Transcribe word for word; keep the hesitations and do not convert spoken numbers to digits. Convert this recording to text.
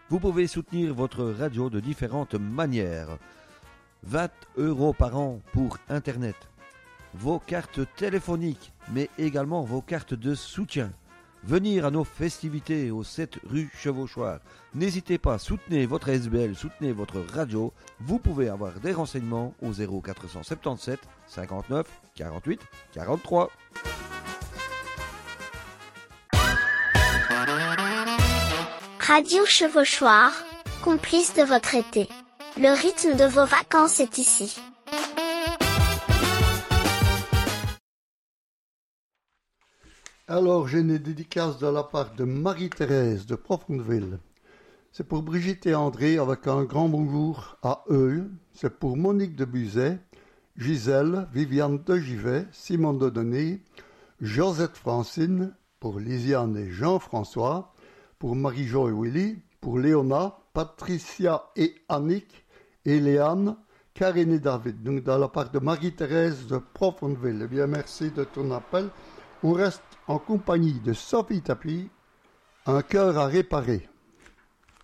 Vous pouvez soutenir votre radio de différentes manières. vingt euros par an pour Internet. Vos cartes téléphoniques, mais également vos cartes de soutien. Venir à nos festivités au sept rue Chevauchoir. N'hésitez pas, soutenez votre S B L, soutenez votre radio. Vous pouvez avoir des renseignements au zéro quatre cent soixante-dix-sept cinquante-neuf quarante-huit quarante-trois. Radio Chevauchoir, complice de votre été. Le rythme de vos vacances est ici. Alors, j'ai une dédicace de la part de Marie-Thérèse de Profondeville. C'est pour Brigitte et André avec un grand bonjour à eux. C'est pour Monique de Buzet, Gisèle, Viviane de Givet, Simon de Denis, Josette Francine, pour Lisiane et Jean-François, pour Marie-Jo et Willy, pour Léona, Patricia et Annick, et Léane, Karine et David. Donc, de la part de Marie-Thérèse de Profondeville. Eh bien, merci de ton appel. On reste en compagnie de Sophie Tapie, Un cœur à réparer.